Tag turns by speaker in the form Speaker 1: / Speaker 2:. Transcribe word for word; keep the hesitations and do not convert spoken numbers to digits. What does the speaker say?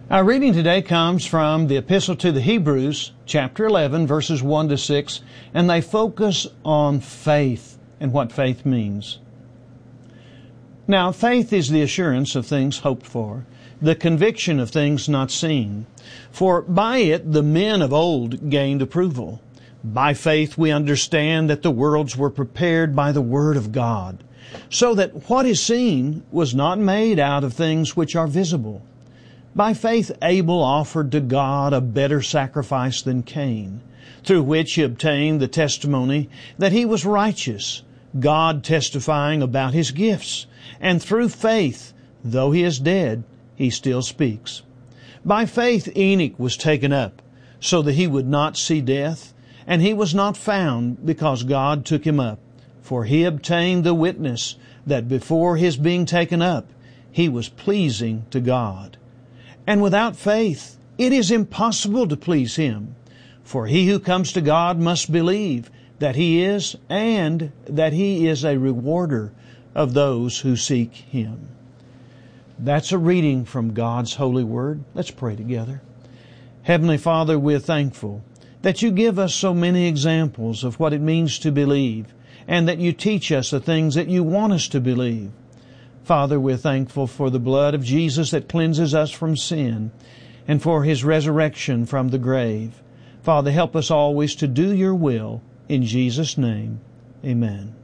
Speaker 1: Our reading today comes from the Epistle to the Hebrews, chapter eleven, verses one to six, and they focus on faith and what faith means. Now, faith is the assurance of things hoped for, the conviction of things not seen. For by it the men of old gained approval. By faith we understand that the worlds were prepared by the Word of God, so that what is seen was not made out of things which are visible. By faith Abel offered to God a better sacrifice than Cain, through which he obtained the testimony that he was righteous, God testifying about his gifts. And through faith, though he is dead, he still speaks. By faith Enoch was taken up, so that he would not see death, and he was not found, because God took him up. For he obtained the witness that before his being taken up, he was pleasing to God. And without faith, it is impossible to please Him. For he who comes to God must believe that He is, and that He is a rewarder of those who seek Him. That's a reading from God's holy word. Let's pray together. Heavenly Father, we're thankful that You give us so many examples of what it means to believe, and that You teach us the things that You want us to believe. Father, we're thankful for the blood of Jesus that cleanses us from sin, and for His resurrection from the grave. Father, help us always to do Your will. In Jesus' name, amen.